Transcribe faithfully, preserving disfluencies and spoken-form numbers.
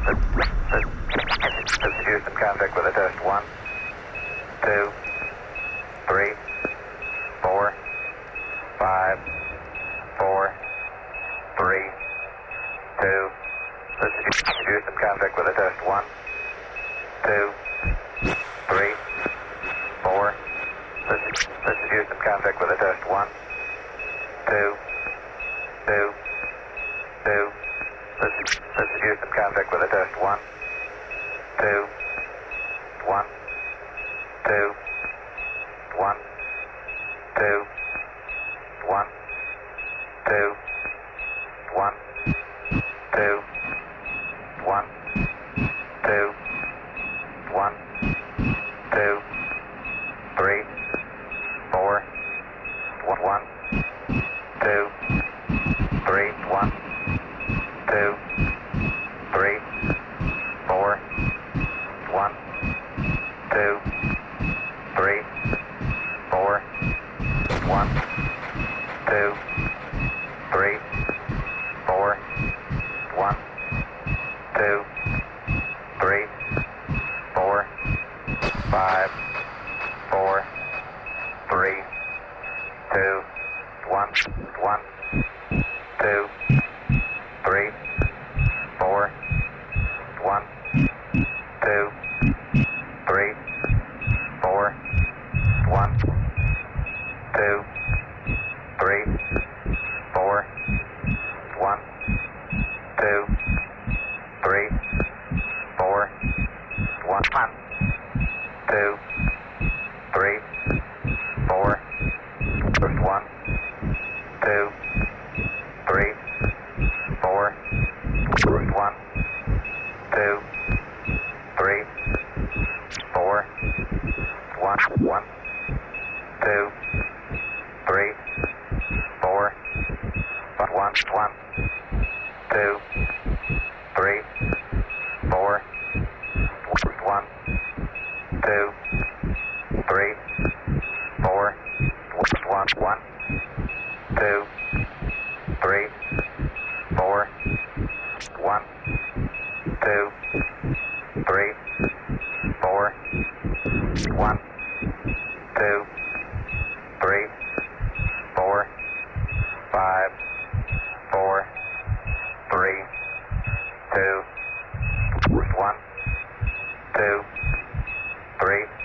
This is Houston, contact with a test. One, two, three, four, five, four, three, two. This is Houston, contact with a test. One, two, three, four. This is, this is Houston, contact with a test. One, two, two, two. This is, this is Houston, contact with a test. One, two, one, two, one, two, one, two, one, two, one, two, one, two, three, four, one, one, two, three, one, two, three, four, one, two, three, four, one, two, three, four, one, two, three, four, five, four, three, two, one, one, two, three, four, one, two, three, four, one, two, three, four, one, two, three, four, one, one, two, three, four, first one, two, three, four, first one, two, three, four, one, one, two, three, four, one, one, one, two, three, four, one, two, three, four, one, one, two, three, four, one, two, three, four, one, two, three, four, five, four, three, two, one, two, three,